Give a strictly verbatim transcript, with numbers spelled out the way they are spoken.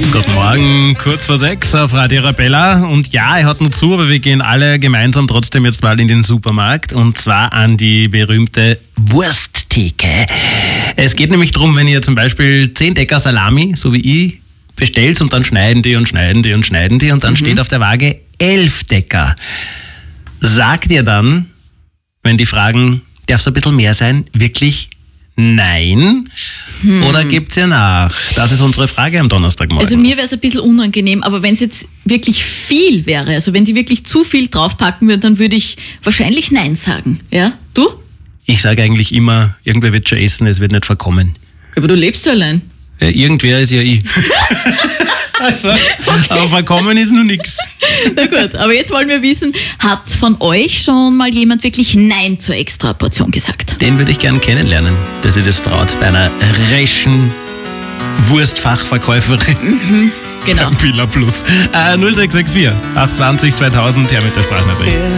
Guten Morgen, kurz vor sechs auf Radio Arabella. Und ja, er hat noch zu, aber wir gehen alle gemeinsam trotzdem jetzt mal in den Supermarkt. Und zwar an die berühmte Wursttheke. Es geht nämlich darum, wenn ihr zum Beispiel zehn Decker Salami, so wie ich, bestellt und dann schneiden die und schneiden die und schneiden die und dann mhm. steht auf der Waage elf Decker. Sagt ihr dann, wenn die fragen, darf es ein bisschen mehr sein, wirklich nein? Hm. Oder gibt's ihr nach? Das ist unsere Frage am Donnerstagmorgen. Also mir wäre es ein bisschen unangenehm, aber wenn es jetzt wirklich viel wäre, also wenn die wirklich zu viel draufpacken würden, dann würde ich wahrscheinlich nein sagen. Ja? Du? Ich sage eigentlich immer, irgendwer wird schon essen, es wird nicht verkommen. Aber du lebst ja allein. Ja, irgendwer ist ja ich. Also, okay. Aber verkommen ist noch nichts. Na gut, aber jetzt wollen wir wissen, hat von euch schon mal jemand wirklich Nein zur Extraportion gesagt? Den würde ich gerne kennenlernen, dass ihr das traut, bei einer reschen Wurstfachverkäuferin. Mhm, genau. Pila Plus. Äh, null sechs sechs vier, acht zwei null, zweitausend, her mit der Sprachnachricht.